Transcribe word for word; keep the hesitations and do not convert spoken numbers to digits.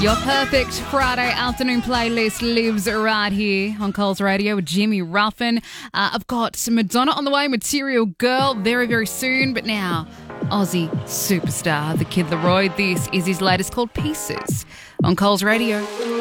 Your perfect Friday afternoon playlist lives right here on Coles Radio with Jimmy Ruffin. Uh, I've got some Madonna on the way, Material Girl, very, very soon. But now, Aussie superstar, the Kid Laroi. This is his latest called Pieces on Coles Radio.